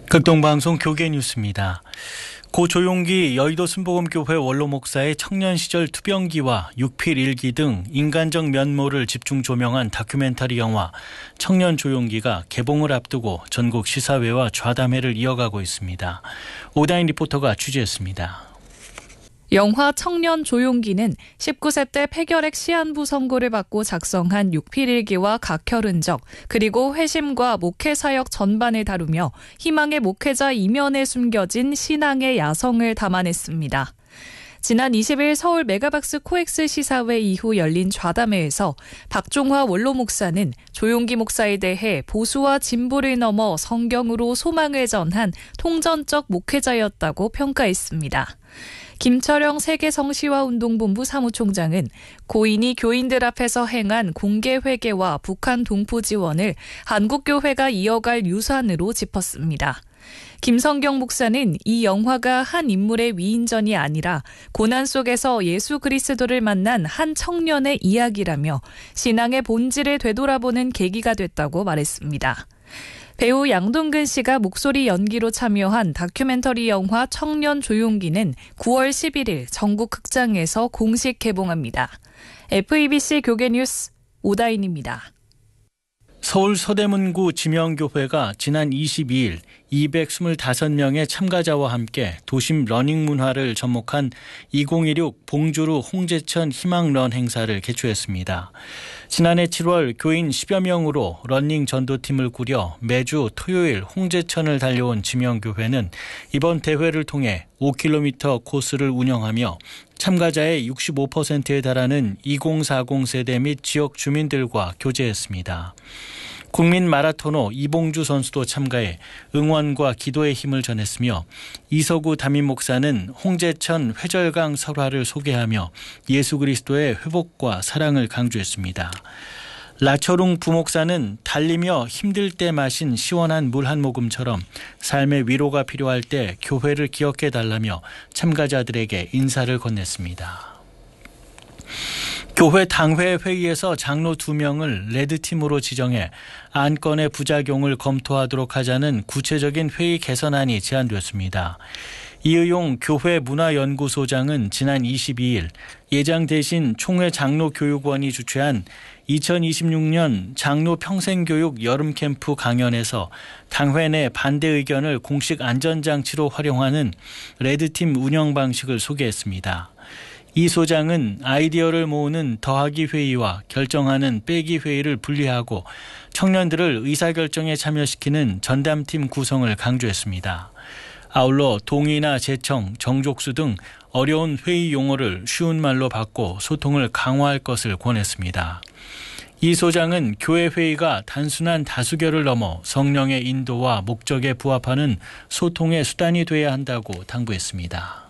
극동방송 교계뉴스입니다. 고 조용기 여의도 순복음교회 원로 목사의 청년 시절 투병기와 육필 일기 등 인간적 면모를 집중 조명한 다큐멘터리 영화 청년 조용기가 개봉을 앞두고 전국 시사회와 좌담회를 이어가고 있습니다. 오다인 리포터가 취재했습니다. 영화 청년 조용기는 19세 때 폐결핵 시한부 선고를 받고 작성한 육필일기와 각혈 흔적, 그리고 회심과 목회 사역 전반을 다루며 희망의 목회자 이면에 숨겨진 신앙의 야성을 담아냈습니다. 지난 20일 서울 메가박스 코엑스 시사회 이후 열린 좌담회에서 박종화 원로 목사는 조용기 목사에 대해 보수와 진보를 넘어 성경으로 소망을 전한 통전적 목회자였다고 평가했습니다. 김철영 세계성시화운동본부 사무총장은 고인이 교인들 앞에서 행한 공개회개와 북한 동포 지원을 한국교회가 이어갈 유산으로 짚었습니다. 김성경 목사는 이 영화가 한 인물의 위인전이 아니라 고난 속에서 예수 그리스도를 만난 한 청년의 이야기라며 신앙의 본질을 되돌아보는 계기가 됐다고 말했습니다. 배우 양동근 씨가 목소리 연기로 참여한 다큐멘터리 영화 청년 조용기는 9월 11일 전국 극장에서 공식 개봉합니다. FEBC 교계뉴스 오다인입니다. 서울 서대문구 지명교회가 지난 22일 225명의 참가자와 함께 도심 러닝 문화를 접목한 2016 봉주루 홍제천 희망런 행사를 개최했습니다. 지난해 7월 교인 10여 명으로 러닝 전도팀을 꾸려 매주 토요일 홍제천을 달려온 지명교회는 이번 대회를 통해 5km 코스를 운영하며 참가자의 65%에 달하는 2040 세대 및 지역 주민들과 교제했습니다. 국민 마라토너 이봉주 선수도 참가해 응원과 기도의 힘을 전했으며 이서구 담임 목사는 홍제천 회절강 설화를 소개하며 예수 그리스도의 회복과 사랑을 강조했습니다. 라철웅 부목사는 달리며 힘들 때 마신 시원한 물 한 모금처럼 삶의 위로가 필요할 때 교회를 기억해 달라며 참가자들에게 인사를 건넸습니다. 교회 당회 회의에서 장로 2명을 레드팀으로 지정해 안건의 부작용을 검토하도록 하자는 구체적인 회의 개선안이 제안됐습니다. 이의용 교회 문화연구소장은 지난 22일 예장 대신 총회 장로교육원이 주최한 2026년 장로 평생교육 여름캠프 강연에서 당회 내 반대 의견을 공식 안전장치로 활용하는 레드팀 운영 방식을 소개했습니다. 이 소장은 아이디어를 모으는 더하기 회의와 결정하는 빼기 회의를 분리하고 청년들을 의사결정에 참여시키는 전담팀 구성을 강조했습니다. 아울러 동의나 제청, 정족수 등 어려운 회의 용어를 쉬운 말로 바꿔 소통을 강화할 것을 권했습니다. 이 소장은 교회 회의가 단순한 다수결을 넘어 성령의 인도와 목적에 부합하는 소통의 수단이 돼야 한다고 당부했습니다.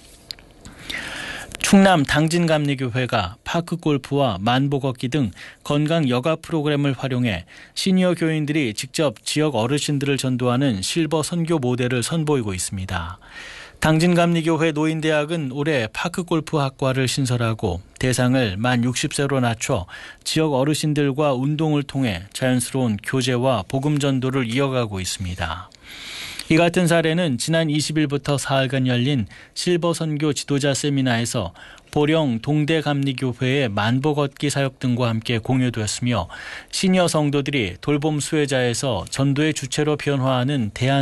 충남 당진감리교회가 파크골프와 만보걷기 등 건강 여가 프로그램을 활용해 시니어 교인들이 직접 지역 어르신들을 전도하는 실버 선교 모델을 선보이고 있습니다. 당진감리교회 노인대학은 올해 파크골프 학과를 신설하고 대상을 만 60세로 낮춰 지역 어르신들과 운동을 통해 자연스러운 교제와 복음 전도를 이어가고 있습니다. 이 같은 사례는 지난 20일부터 사흘간 열린 실버 선교 지도자 세미나에서 보령 동대감리교회의 만보걷기 사역 등과 함께 공유되었으며 시니어 성도들이 돌봄 수혜자에서 전도의 주체로 변화하는 대안